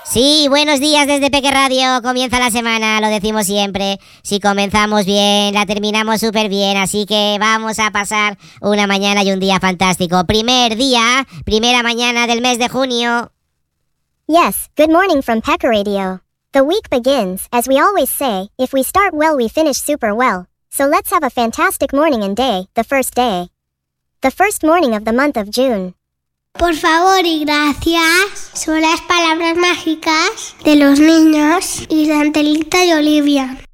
Sí, buenos días desde Peque Radio. Comienza la semana, lo decimos siempre. Si comenzamos bien, la terminamos súper bien. Así que vamos a pasar una mañana y un día fantástico. Primer día, primera mañana del mes de junio. Yes, good morning from Pecker Radio. The week begins, as we always say, if we start well we finish super well. So let's have a fantastic morning and day, the first day. The first morning of the month of June. Por favor y gracias son las palabras mágicas de los niños y de Angelita y Olivia.